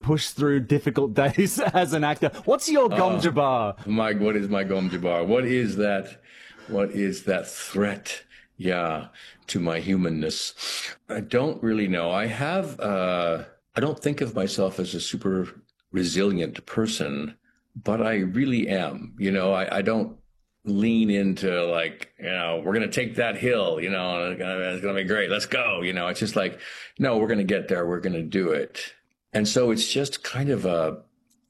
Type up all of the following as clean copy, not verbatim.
push through difficult days as an actor. What's your Gom Jabbar? What is my Gom Jabbar? What is that threat? Yeah, to my humanness. I don't really know. I don't think of myself as a super resilient person, but I really am. I don't lean into like, we're going to take that hill, and it's going to be great. Let's go. It's just like, no, we're going to get there. We're going to do it. And so it's just kind of a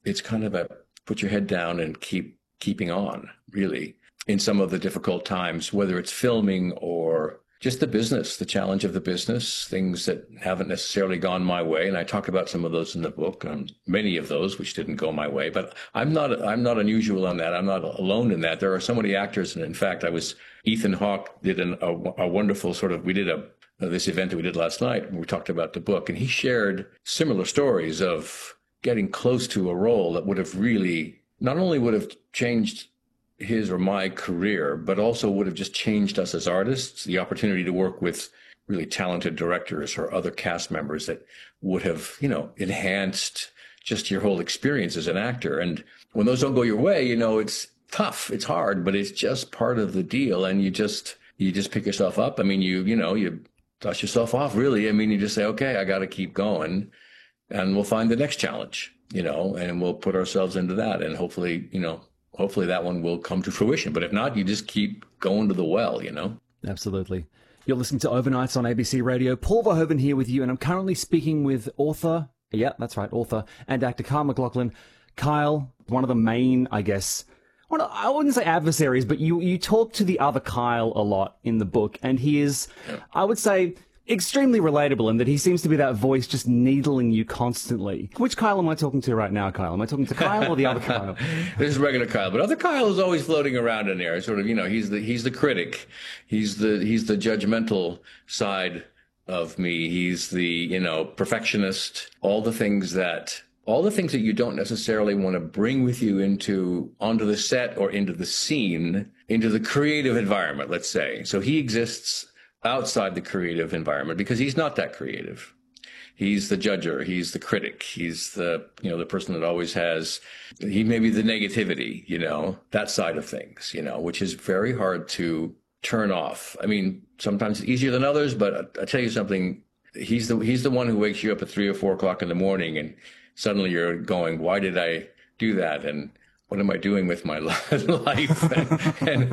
put your head down and keeping on, really, in some of the difficult times, whether it's filming or just the business, the challenge of the business, things that haven't necessarily gone my way. And I talk about some of those in the book, many of those which didn't go my way. But I'm not unusual on that. I'm not alone in that. There are so many actors. And in fact, Ethan Hawke did a wonderful we did this event that we did last night, and we talked about the book. And he shared similar stories of getting close to a role that would have really, not only would have changed his or my career, but also would have just changed us as artists, the opportunity to work with really talented directors or other cast members that would have, enhanced just your whole experience as an actor. And when those don't go your way, it's tough, it's hard, but it's just part of the deal. And you just pick yourself up. I mean, you dust yourself off, really. I mean, you just say, okay, I got to keep going, and we'll find the next challenge, and we'll put ourselves into that. And hopefully that one will come to fruition. But if not, you just keep going to the well, Absolutely. You're listening to Overnights on ABC Radio. Paul Verhoeven here with you, and I'm currently speaking with author and actor Kyle MacLachlan. Kyle, one of the main, I guess, I wouldn't say adversaries, but you talk to the other Kyle a lot in the book, and he is, I would say, extremely relatable in that he seems to be that voice just needling you constantly. Which Kyle am I talking to right now, Kyle? Am I talking to Kyle or the other Kyle? This is regular Kyle, but other Kyle is always floating around in there. He's the critic. He's the judgmental side of me. He's the, perfectionist. All the things that you don't necessarily want to bring with you onto the set or into the scene, into the creative environment, let's say. So he exists outside the creative environment because he's not that creative. He's the judger. He's the critic. He's the person that always he may be the negativity, that side of things, which is very hard to turn off. I mean, sometimes it's easier than others, but I tell you something, he's the one who wakes you up at 3 or 4 o'clock in the morning, and suddenly you're going, why did I do that? And what am I doing with my life? and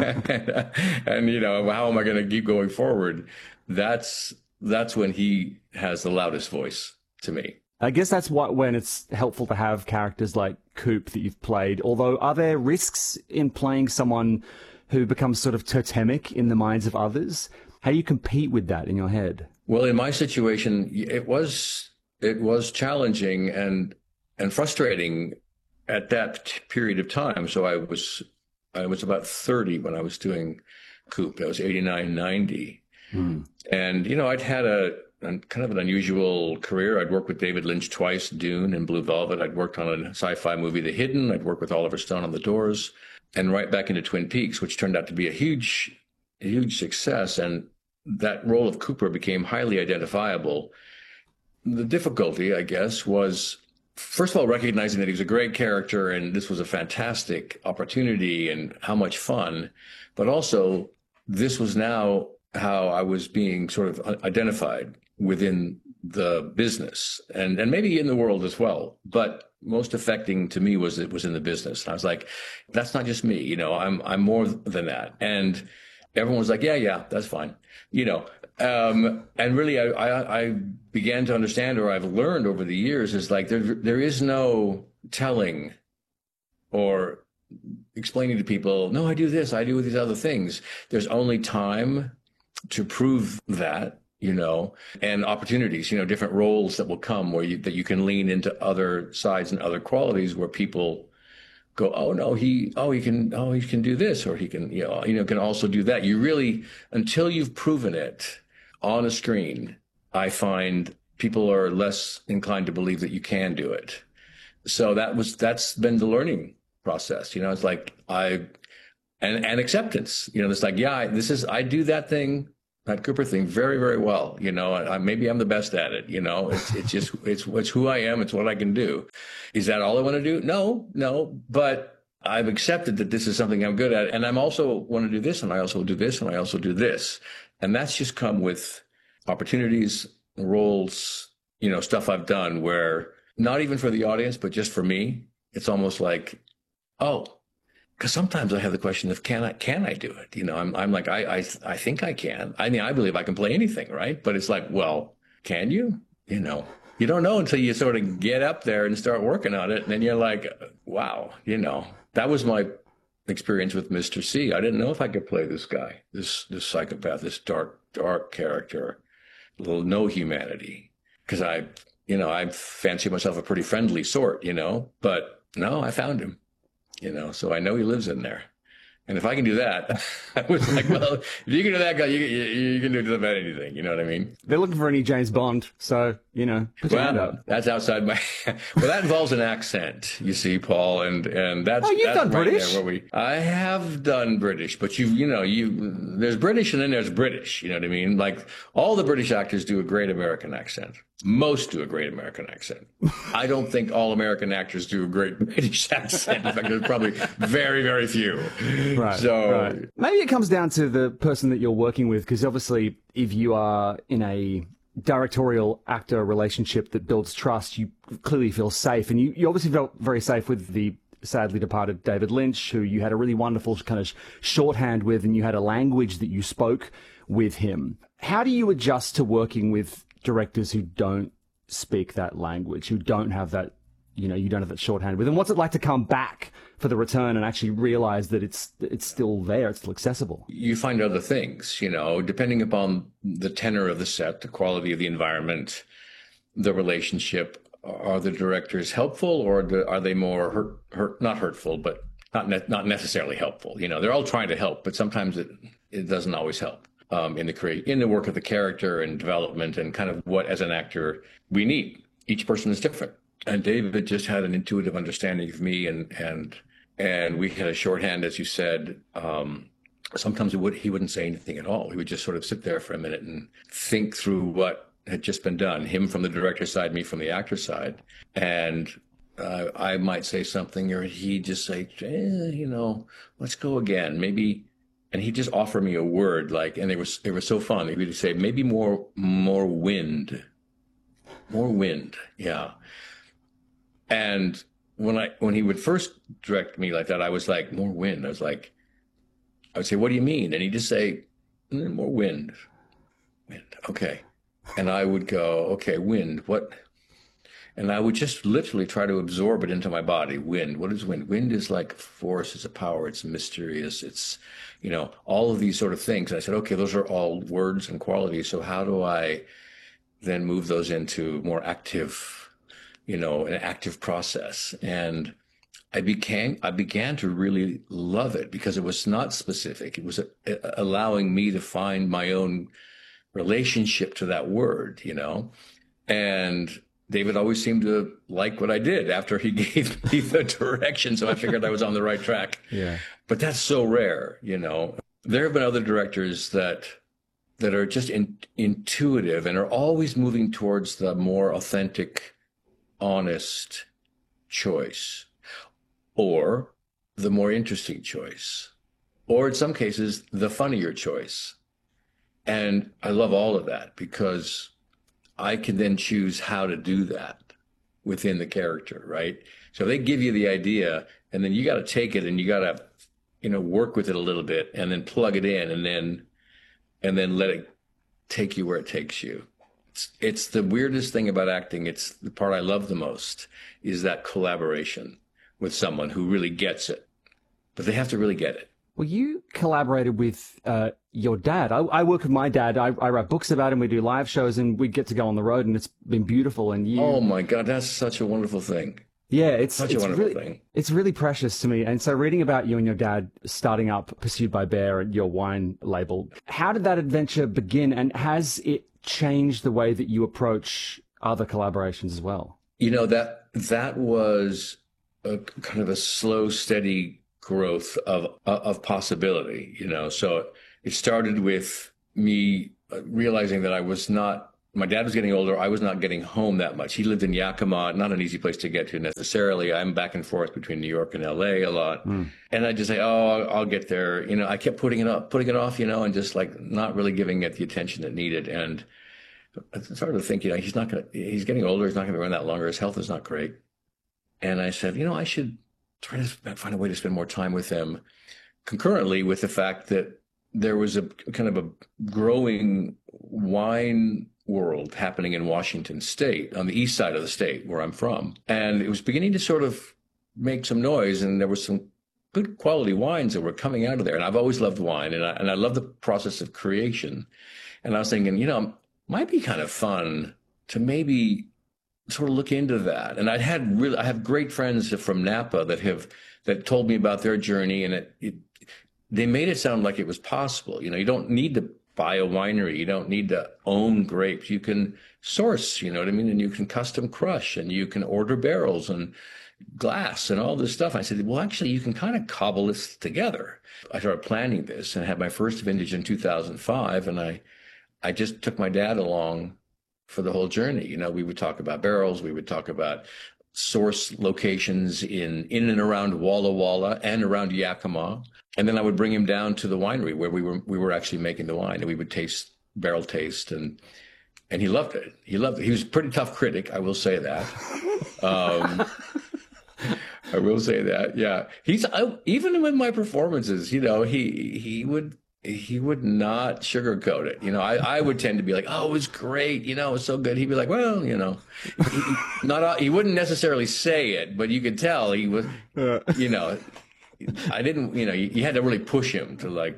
how am I going to keep going forward? That's when he has the loudest voice to me. I guess that's when it's helpful to have characters like Coop that you've played. Although, are there risks in playing someone who becomes sort of totemic in the minds of others? How do you compete with that in your head? Well, in my situation, it was challenging and frustrating at that period of time. So I was about 30 when I was doing Coop. I was 89, 90. And, I'd had a kind of an unusual career. I'd worked with David Lynch twice, Dune and Blue Velvet. I'd worked on a sci-fi movie, The Hidden. I'd worked with Oliver Stone on The Doors, and right back into Twin Peaks, which turned out to be a huge success. And that role of Cooper became highly identifiable. The difficulty, I guess, was, first of all, recognizing that he was a great character and this was a fantastic opportunity and how much fun, but also this was now how I was being sort of identified within the business and maybe in the world as well. But most affecting to me was it was in the business. And I was like, that's not just me, I'm more than that. And everyone was like, yeah, that's fine, and really, I began to understand, or I've learned over the years, is like there is no telling or explaining to people, no, I do this, I do these other things. There's only time to prove that, and opportunities, different roles that will come that you can lean into other sides and other qualities where people go, oh no, he can do this, or he can, can also do that. You really, until you've proven it on a screen, I find people are less inclined to believe that you can do it. So that's been the learning process. It's like and acceptance. It's like, yeah, I do that thing that Cooper thing very, very well. Maybe I'm the best at it. It's who I am. It's what I can do. Is that all I want to do? No, but I've accepted that this is something I'm good at. And I'm also want to do this, and I also do this, and I also do this. And that's just come with opportunities, roles, stuff I've done where not even for the audience, but just for me, it's almost like, oh, because sometimes I have the question of can I do it? I'm like I think I can. I mean, I believe I can play anything, right? But it's like, well, can you? You don't know until you sort of get up there and start working on it, and then you're like, wow, that was my experience with Mr. C. I didn't know if I could play this guy, this psychopath, this dark character, no humanity, because I fancy myself a pretty friendly sort, but no, I found him. So I know he lives in there. And if I can do that, I was like, well, if you can do that, guy, you can do just about anything. You know what I mean? They're looking for any James Bond, so, put your hand up. That's outside my, well, that involves an accent, you see, Paul, and that's, you've that's done right British? there where I have done British, but there's British and then there's British, you know what I mean? Like all the British actors do a great American accent. Most do a great American accent. I don't think all American actors do a great British accent. In fact, there's probably very, very few. Right. Maybe it comes down to the person that you're working with, because obviously if you are in a directorial actor relationship that builds trust, you clearly feel safe. And you obviously felt very safe with the sadly departed David Lynch, who you had a really wonderful kind of shorthand with, and you had a language that you spoke with him. How do you adjust to working with directors who don't speak that language, who don't have that, you don't have that shorthand with them? What's it like to come back for the return and actually realize that it's still there, it's still accessible? You find other things, depending upon the tenor of the set, the quality of the environment, the relationship. Are the directors helpful, or are they more not hurtful, but not necessarily helpful? They're all trying to help, but sometimes it doesn't always help. In the work of the character and development and kind of what as an actor we need. Each person is different. And David just had an intuitive understanding of me and we had a shorthand, as you said. Sometimes he wouldn't say anything at all. He would just sort of sit there for a minute and think through what had just been done, him from the director's side, me from the actor's side. And I might say something, or he'd just say, let's go again. Maybe. And he'd just offer me a word, and it was so fun. He would say, maybe more wind. More wind, yeah. And when he would first direct me like that, I was like, more wind. I would say, what do you mean? And he'd just say, more wind. Wind, okay. And I would go, okay, wind, what? And I would just literally try to absorb it into my body. Wind. What is wind? Wind is like force. It's a power. It's mysterious. It's, all of these sort of things. And I said, okay, those are all words and qualities. So how do I then move those into more active, an active process? And I began to really love it because it was not specific. It was allowing me to find my own relationship to that word, and David always seemed to like what I did after he gave me the direction. So I figured I was on the right track. Yeah. But that's so rare, There have been other directors that are just intuitive and are always moving towards the more authentic, honest choice, or the more interesting choice, or in some cases, the funnier choice. And I love all of that because I can then choose how to do that within the character, right? So they give you the idea, and then you got to take it and you got to, work with it a little bit, and then plug it in, and then let it take you where it takes you. It's the weirdest thing about acting. It's the part I love the most, is that collaboration with someone who really gets it, but they have to really get it. Well, you collaborated with your dad. I work with my dad. I write books about him. We do live shows, and we get to go on the road, and it's been beautiful. And you, oh my God, that's such a wonderful thing. Yeah, it's such a wonderful thing. It's really precious to me. And so, reading about you and your dad starting up Pursued by Bear and your wine label, how did that adventure begin, and has it changed the way that you approach other collaborations as well? That was a kind of a slow, steady growth of possibility, So it started with me realizing that my dad was getting older. I was not getting home that much. He lived in Yakima, not an easy place to get to necessarily. I'm back and forth between New York and LA a lot. And I just say, oh, I'll get there. I kept putting it off, and just like not really giving it the attention it needed. And I started to think, he's getting older. He's not going to be around that longer. His health is not great. And I said, I should try to find a way to spend more time with him, concurrently with the fact that there was a kind of a growing wine world happening in Washington State, on the east side of the state where I'm from. And it was beginning to sort of make some noise, and there was some good quality wines that were coming out of there. And I've always loved wine, and I love the process of creation. And I was thinking, might be kind of fun to maybe sort of look into that. And I have great friends from Napa that told me about their journey, and they made it sound like it was possible. You don't need to buy a winery. You don't need to own grapes. You can source, you know what I mean? And you can custom crush, and you can order barrels and glass and all this stuff. I said, well, actually, you can kind of cobble this together. I started planning this and had my first vintage in 2005. And I just took my dad along for the whole journey. We would talk about barrels. We would talk about source locations in and around Walla Walla and around Yakima. And then I would bring him down to the winery where we were actually making the wine, and we would barrel taste, and he loved it. He loved it. He was a pretty tough critic, I will say that. I will say that. Yeah. Even with my performances, he would not sugarcoat it. I would tend to be like, oh, it was great. It was so good. He'd be like, well, he wouldn't necessarily say it, but you could tell he was, I didn't, you had to really push him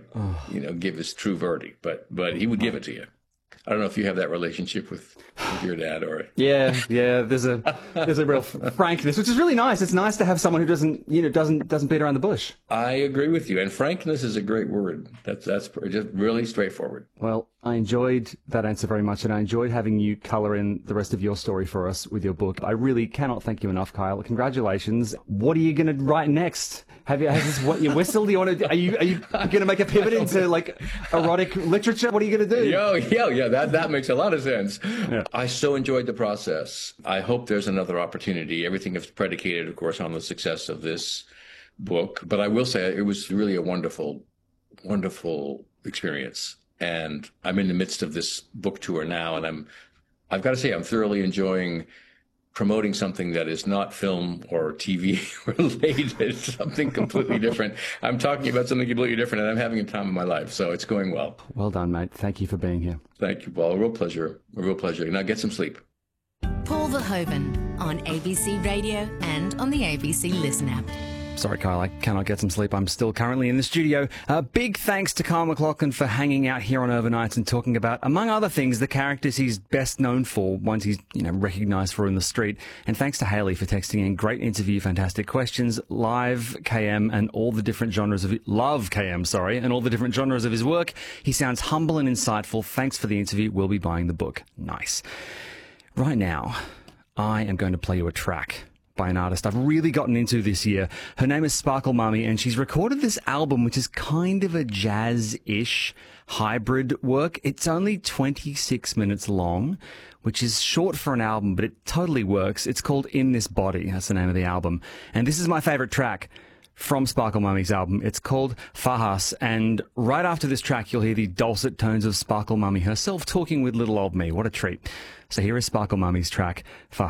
to give his true verdict, but he would give it to you. I don't know if you have that relationship with your dad or. Yeah. There's a real frankness, which is really nice. It's nice to have someone who doesn't beat around the bush. I agree with you. And frankness is a great word. That's just really straightforward. Well, I enjoyed that answer very much, and I enjoyed having you color in the rest of your story for us with your book. I really cannot thank you enough, Kyle. Congratulations. What are you going to write next? Has this what you whistle? Do you want to? Are you going to make a pivot into like erotic literature? What are you going to do? Yeah. That makes a lot of sense. Yeah. I so enjoyed the process. I hope there's another opportunity. Everything is predicated, of course, on the success of this book. But I will say it was really a wonderful, wonderful experience. And I'm in the midst of this book tour now, and I've got to say I'm thoroughly enjoying promoting something that is not film or TV related, something completely different. I'm talking about something completely different, and I'm having a time of my life. So it's going well. Well done, mate. Thank you for being here. Thank you, Paul. A real pleasure. Now get some sleep. Paul Verhoeven on ABC Radio and on the ABC Listen app. Sorry, Kyle, I cannot get some sleep. I'm still currently in the studio. Big thanks to Kyle MacLachlan for hanging out here on Overnights and talking about, among other things, the characters he's best known for, ones he's, recognised for in the street. And thanks to Haley for texting in. Great interview, fantastic questions, live KM and all the different genres of love KM, and all the different genres of his work. He sounds humble and insightful. Thanks for the interview. We'll be buying the book. Nice. Right now, I am going to play you a track by an artist I've really gotten into this year. Her name is Sparkle Mummy, and she's recorded this album, which is kind of a jazz-ish hybrid work. It's only 26 minutes long, which is short for an album, but it totally works. It's called In This Body. That's the name of the album. And this is my favorite track from Sparkle Mummy's album. It's called Fahas, and right after this track, you'll hear the dulcet tones of Sparkle Mummy herself talking with little old me. What a treat. So here is Sparkle Mummy's track, Fahas.